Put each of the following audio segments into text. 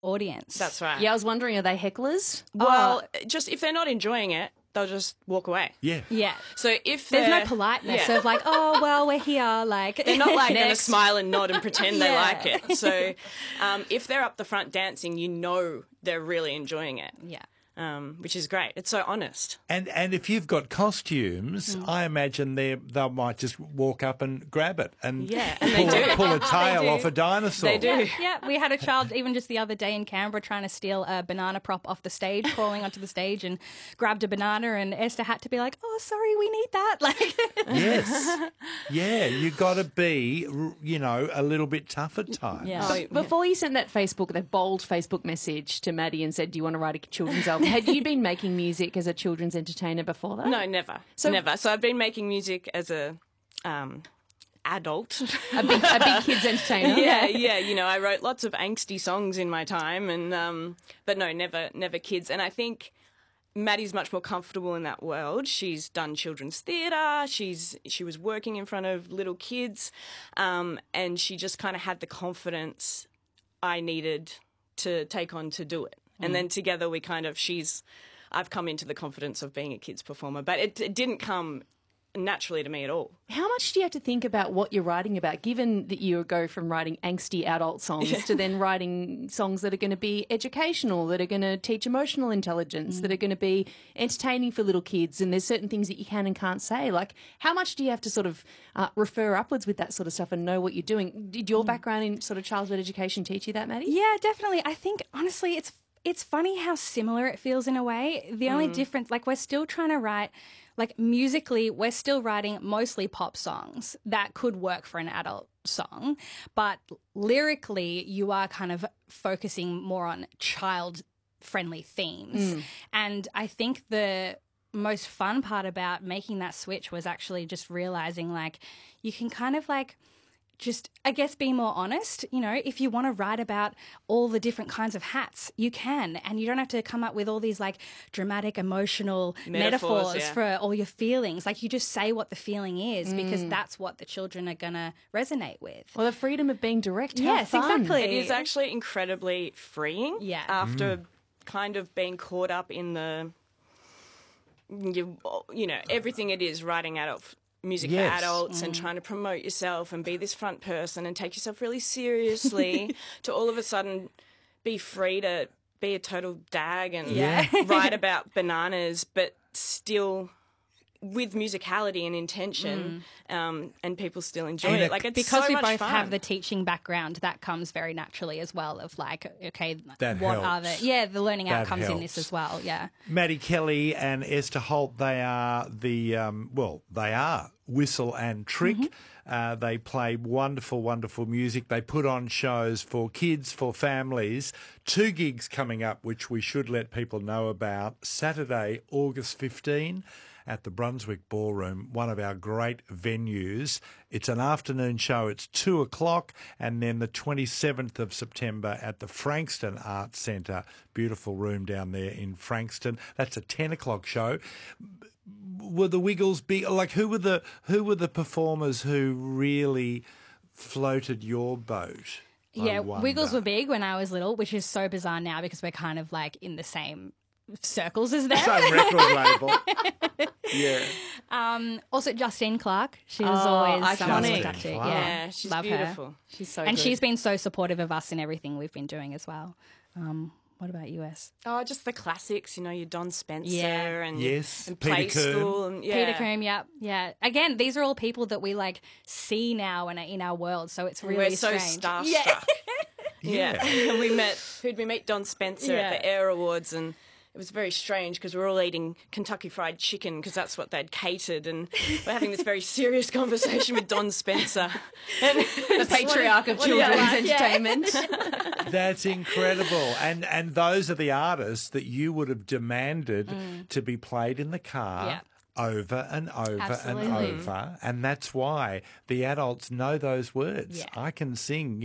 audience. That's right. Yeah, I was wondering, are they hecklers? Well, just if they're not enjoying it, they'll just walk away. Yeah. Yeah. So if There's no they're- politeness Yeah. of like, oh, well, we're here. Like, They're not like going to next. smile and nod and pretend they Yeah. like it. So if they're up the front dancing, you know they're really enjoying it, Yeah. which is great. It's so honest. And if you've got costumes, I imagine they might just walk up and grab it and, Yeah, and they do. pull a tail do. off a dinosaur. They do. Yeah, we had a child even just the other day in Canberra trying to steal a banana prop off the stage, crawling onto the stage and grabbed a banana, and Esther had to be like, oh, sorry, we need that. Like, Yes. Yeah, you got to be, a little bit tough at times. Yeah. Oh, Before you sent that bold Facebook message to Maddie and said, do you want to write a children's album, had you been making music as a children's entertainer before that? No, never. Never. So I've been making music as a adult. A big kids entertainer? yeah. I wrote lots of angsty songs in my time, and but no, never kids. And I think Maddie's much more comfortable in that world. She's done children's theatre. She was working in front of little kids, and she just kind of had the confidence I needed to take on to do it. And then together we I've come into the confidence of being a kids performer, but it didn't come naturally to me at all. How much do you have to think about what you're writing about, given that you go from writing angsty adult songs to then writing songs that are going to be educational, that are going to teach emotional intelligence, that are going to be entertaining for little kids, and there's certain things that you can and can't say? Like, how much do you have to sort of refer upwards with that sort of stuff and know what you're doing? Did your background in sort of childhood education teach you that, Maddie? yeah, definitely. I think, honestly, it's funny how similar it feels in a way. The only difference, like, we're still trying to write, like, musically, we're still writing mostly pop songs that could work for an adult song, but lyrically, you are kind of focusing more on child-friendly themes. And I think the most fun part about making that switch was actually just realizing, like, you can kind of, like, just, I guess, be more honest. If you want to write about all the different kinds of hats, you can. And you don't have to come up with all these, like, dramatic, emotional metaphors for all your feelings. Like, you just say what the feeling is because that's what the children are going to resonate with. Well, the freedom of being direct. How Yes, fun. exactly. It is actually incredibly freeing. Yeah. After kind of being caught up in everything it is writing adult music Yes. for adults and trying to promote yourself and be this front person and take yourself really seriously to all of a sudden be free to be a total dag and write about bananas, but still with musicality and intention, and people still enjoy And it. Like, it's Because so we much both fun. have the teaching background, that comes very naturally as well of, like, okay, That what are helps. the learning That outcomes in helps. this as well, yeah. Maddie Kelly and Esther Holt, they are they are Whistle and Trick. They play wonderful, wonderful music. They put on shows for kids, for families. 2 gigs coming up, which we should let people know about. Saturday, August 15 at the Brunswick Ballroom, one of our great venues. It's an afternoon show. It's 2:00, and then the 27th of September at the Frankston Arts Centre. Beautiful room down there in Frankston. That's a 10:00 show. Were the Wiggles big? Like, who were the performers who really floated your boat? I wonder? Wiggles were big when I was little, which is so bizarre now because we're kind of, like, in the same circles as them. Same record label. Yeah. Also, Justine Clark. She was always iconic. someone to Justine talk to. Clark. Yeah, she's love beautiful. her. She's so And good. she's been so supportive of us in everything we've been doing as well. What about US? Oh, just the classics, your Don Spencer Yeah. and, Yes, and Peter Play Coombe. School. And, Peter Coombe, yeah. Again, these are all people that we, like, see now and are in our world, so it's really We're so strange. starstruck. Yeah. And who'd we meet Don Spencer at the Air Awards, and it was very strange because we were all eating Kentucky Fried Chicken because that's what they'd catered, and we're having this very serious conversation with Don Spencer. And the patriarch of children's entertainment. That's incredible. And those are the artists that you would have demanded to be played in the car. Yeah. Over and over Absolutely. and over. And that's why the adults know those words. Yeah. I can sing,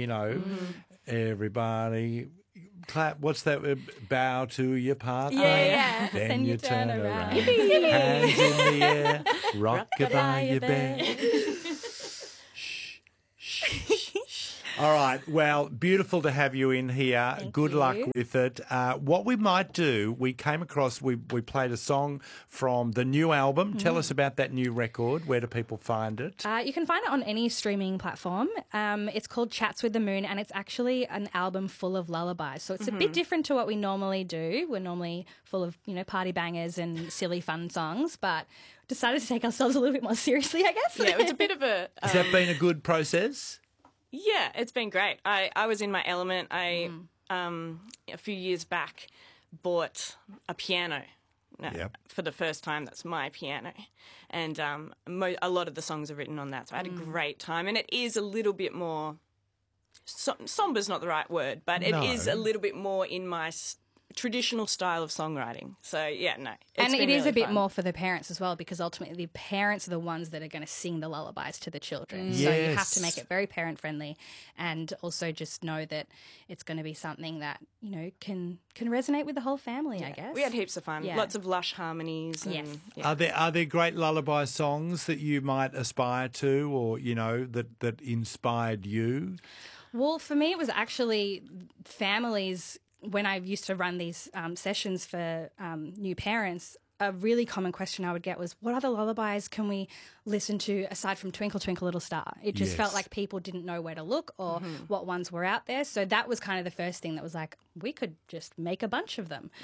everybody clap. What's that? Bow to your partner. Yeah. Then you turn around. Hands in the air. Rock-a-bye, you bear. All right. Well, beautiful to have you in here. Good luck with it. What we might do, we came across, we played a song from the new album. Tell us about that new record. Where do people find it? You can find it on any streaming platform. It's called Chats with the Moon, and it's actually an album full of lullabies. So it's a bit different to what we normally do. We're normally full of, party bangers and silly fun songs, but decided to take ourselves a little bit more seriously, I guess. Yeah, it's a bit of a... Has that been a good process? Yeah, it's been great. I was in my element. A few years back, bought a piano. For the first time. That's my piano. And a lot of the songs are written on that. So I had a great time. And it is a little bit more... somber's not the right word, but it is a little bit more in my traditional style of songwriting. So, yeah, no. And it is really a bit fun. more for the parents as well, because ultimately the parents are the ones that are going to sing the lullabies to the children. So you have to make it very parent-friendly, and also just know that it's going to be something that, can resonate with the whole family, I guess. We had heaps of fun. Yeah. Lots of lush harmonies. And, Yes. yeah. Are there great lullaby songs that you might aspire to, or, that inspired you? Well, for me, it was actually families. When I used to run these sessions for new parents, a really common question I would get was, what other lullabies can we listen to aside from Twinkle, Twinkle, Little Star? It just felt like people didn't know where to look or what ones were out there. So that was kind of the first thing that was like, we could just make a bunch of them.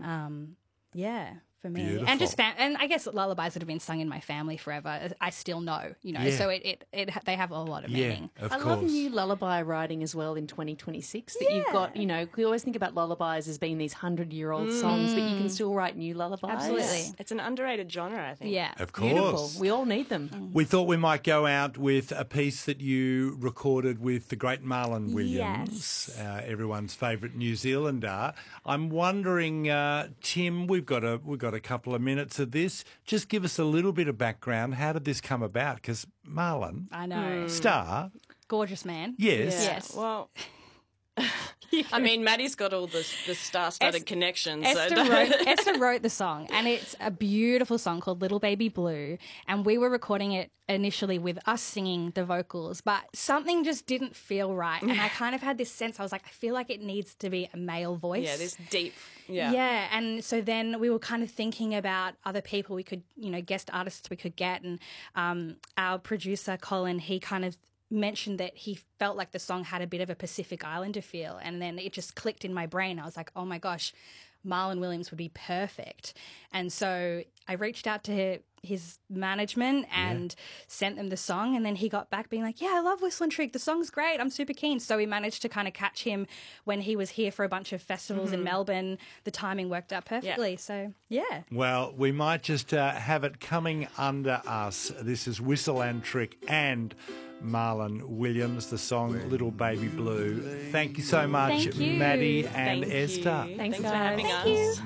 For me. Beautiful. And just and I guess lullabies that have been sung in my family forever, I still know, so they have a lot of meaning. Of I course. love new lullaby writing as well in 2026 that you've got, we always think about lullabies as being these 100-year-old songs, but you can still write new lullabies. Absolutely. It's an underrated genre, I think. Yeah. Of course. Beautiful. We all need them. We thought we might go out with a piece that you recorded with the great Marlon Williams, everyone's favourite New Zealander. I'm wondering, Tim, we've got a couple of minutes of this. Just give us a little bit of background. How did this come about? Because Marlon, I know. star, Gorgeous man. yes, Yeah. Yes. Well, I mean, Maddie's got all the star-studded connections. Esther wrote the song, and it's a beautiful song called Little Baby Blue, and we were recording it initially with us singing the vocals, but something just didn't feel right, and I kind of had this sense, I was like, I feel like it needs to be a male voice. Yeah, this deep. Yeah, and so then we were kind of thinking about other people we could, guest artists we could get, and our producer, Colin, he kind of mentioned that he felt like the song had a bit of a Pacific Islander feel, and then it just clicked in my brain. I was like, oh my gosh, Marlon Williams would be perfect. And so I reached out to his management and sent them the song, and then he got back being like, yeah, I love Whistling Trig, the song's great, I'm super keen. So we managed to kind of catch him when he was here for a bunch of festivals in Melbourne. The timing worked out perfectly. So yeah. Well, we might just have it coming under us. This is Whistle and Trick and Marlon Williams, the song Little Baby Blue. Thank you so much, Thank you. Maddie and Thank Esther. you. Thanks, for guys. having Thank us. you.